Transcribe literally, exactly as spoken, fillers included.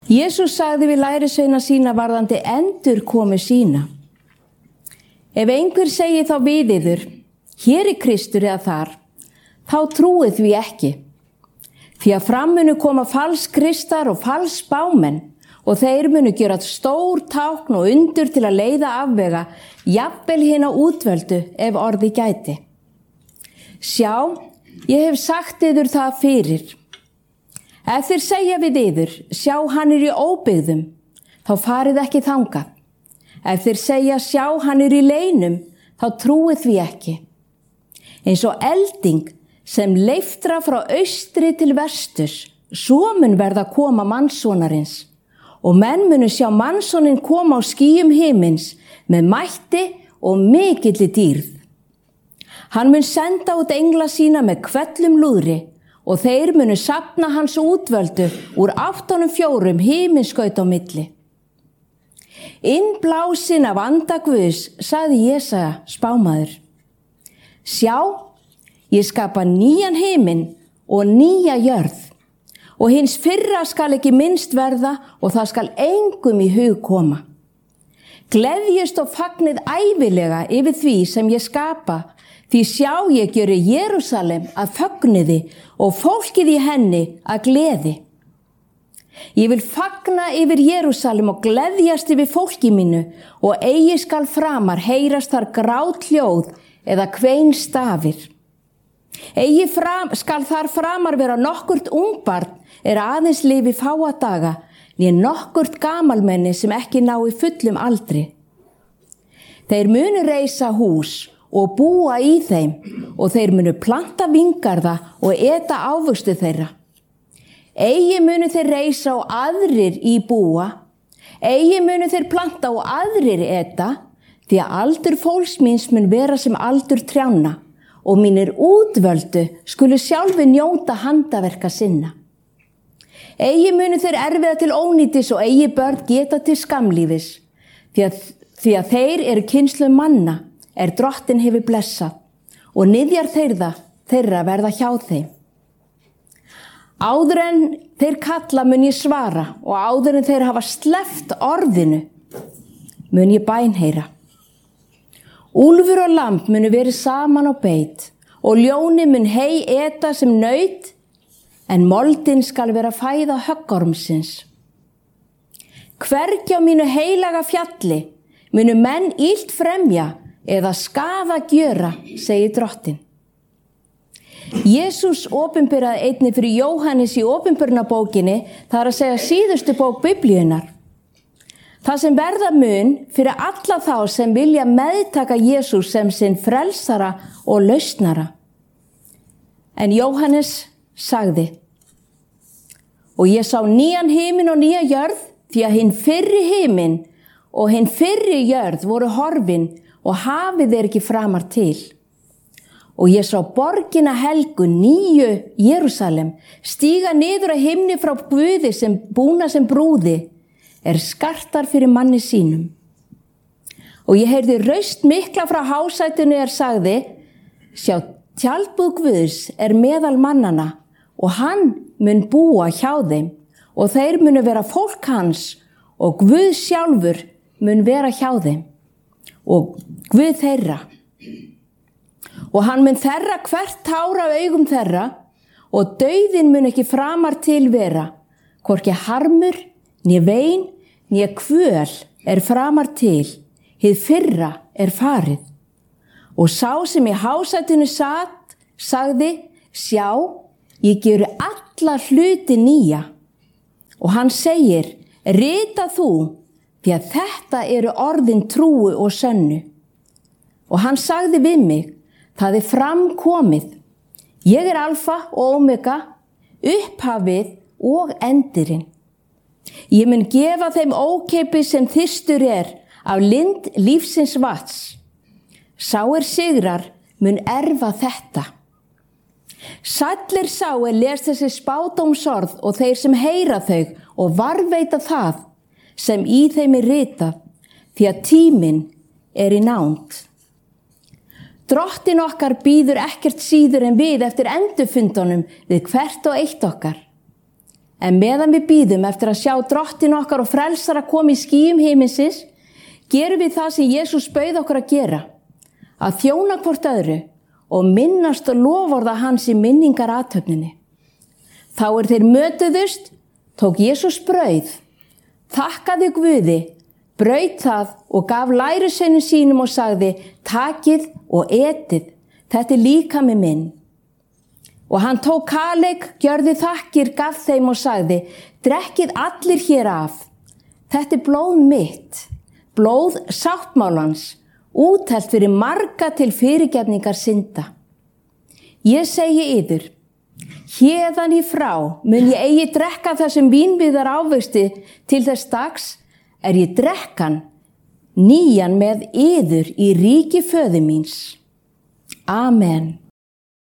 Jesús sagði við lærisveina sína varðandi endurkomu sína. Ef einhver segi þá við yður, hér er Kristur eða þar, þá trúið því ekki. Því að fram munu koma falskristar og falsspámenn og þeir munu gera stór tákn og undur til að leiða afvega, jafnvel hina útvöldu ef orði gæti. Sjá, ég hef sagt yður það fyrir. Ef þeir segja við yður, sjá hann er í óbyggðum, þá farið ekki þangað. Ef þeir segja, sjá hann er í leynum, þá trúið því ekki. Eins og elding sem leiftra frá austri til vesturs, svo mun verða koma mannssonarins. Og menn munu sjá mannssonin koma á skýjum himins með mætti og mikilli dýrð. Hann mun senda út engla sína með hvellum lúðri og þeir munu safna hans útvöldu úr áttunum fjórum himinskaut á milli. Innblásin af anda Guðs, sagði Jesaja spámaður. Sjá, ég skapa nýjan himin og nýja jörð og hins fyrra skal ekki minnst verða og það skal engum í hug koma. Gleðjist og fagnið ævilega yfir því sem ég skapa, því sjá ég gjöri Jerúsalem að fögnuði og fólkið í henni að gleði. Ég vil fagna yfir Jerúsalem og gleðjast yfir fólki mínu og eigi skal framar heyrast þar grát hljóð eða kvein stafir. Eigi fram, skal þar framar vera nokkurt ungbarn er aðeins lifi fáa daga, né nokkurt gamalmenni sem ekki ná í fullum aldri. Þeir munu reisa hús og búa í þeim og þeir munu planta vingarða og eta ávöxtu þeirra. Eigi munu þeir reisa og aðrir í búa, eigi munu þeir planta og aðrir eta, því að aldur fólks míns mun vera sem aldur trjánna og mínir útvöldu skulu sjálfi njóta handaverka sinna. Eigi munu þeir erfiða til ónýtis og eigi börn geta til skamlífis, því að, því að þeir eru kynslum manna, er drottin hefur blessað og niðjar þeirra, þeirra verða hjá þeim. Áður en þeir kalla mun ég svara og áður en þeir hafa sleppt orðinu mun ég bænheyra. Úlfur og lamb munu verið saman á beit og ljóni mun hey eta sem naut en moldin skal vera fæða höggormsins. Hvergi á mínu heilaga fjalli munu menn illt fremja eða skaða gjöra, segir drottin. Jesús opinberaði einnig fyrir Jóhannes í opinberunarbókinni, það er að segja síðustu bók Biblíunnar. Það sem verða mun fyrir alla þá sem vilja meðtaka Jesús sem sinn frelsara og lausnara. En Jóhannes sagði, og ég sá nýjan himin og nýja jörð, því að hinn fyrri himin og hinn fyrri jörð voru horfin og hafið er ekki framar til. Og ég sá borgina helgu nýju Jerúsalem stíga niður að himni frá Guði sem búna sem brúði er skartar fyrir manni sínum. Og ég heyrði raust mikla frá hásætinu er sagði, sjá tjaldbúð Guðs er meðal mannana og hann mun búa hjá þeim og þeir munu vera fólk hans og Guð sjálfur mun vera hjá þeim og Guð þeirra. Og hann mun þerra hvert tár af augum þeirra og dauðinn mun ekki framar til vera, hvorki harmur, né vein, né kvöl er framar til, hið fyrra er farið. Og sá sem í hásætinu sat, sagði, sjá, ég geri alla hluti nýja. Og hann segir, rita þú, því að þetta eru orðin trúu og sönnu. Og hann sagði við mig, það er framkomið. Ég er alfa og omega, upphafið og endirinn. Ég mun gefa þeim ókeypis sem þyrstur er af lind lífsins vats. Sá er sigrar mun erfa þetta. Sællir sá er les þessi spádómsorð og þeir sem heyra þau og varveita það sem í þeim er ritað, því að tíminn er í nánd. Drottin okkar býður ekkert síður en við eftir endurfundunum við hvert og eitt okkar. En meðan við bíðum eftir að sjá drottin okkar og frelsara koma í skýjum himinsins, gerum við það sem Jesús bauð okkur að gera, að þjóna hvort öðru og minnast og loforða hans í minningar athöfninni. Þá er þeir mötuðust, tók Jesús brauð, þakkaði Guði, braut það og gaf lærisveinum sínum og sagði, takið og etið, þetta er líkami minn. Og hann tók kaleik, gjörði þakkir, gaf þeim og sagði, drekkið allir hér af. Þetta er blóð mitt, blóð sáttmálans, útelt fyrir marga til fyrirgefningar synda. Ég segi yður, héðan í frá mun ég eigi drekka þessum vínviðar ávexti til þess dags er ég drekkan nýjan með yður í ríki föður míns. Amen.